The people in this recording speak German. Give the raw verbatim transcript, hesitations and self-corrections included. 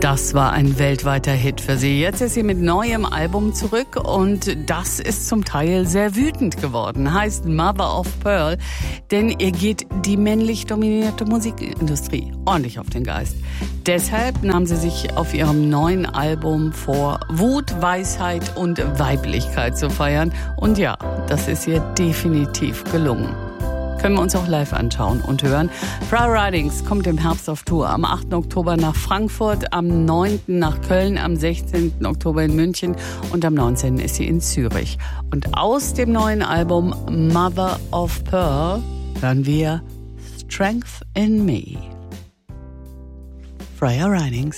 Das war ein weltweiter Hit für sie. Jetzt ist sie mit neuem Album zurück und das ist zum Teil sehr wütend geworden. Heißt Mother of Pearl, denn ihr geht die männlich dominierte Musikindustrie ordentlich auf den Geist. Deshalb nahm sie sich auf ihrem neuen Album vor, Wut, Weisheit und Weiblichkeit zu feiern. Und ja, das ist ihr definitiv gelungen. Können wir uns auch live anschauen und hören. Freya Ridings kommt im Herbst auf Tour. Am achten Oktober nach Frankfurt, am neunten nach Köln, am sechzehnten Oktober in München und am neunzehnten ist sie in Zürich. Und aus dem neuen Album Mother of Pearl hören wir Strength in Me. Freya Ridings.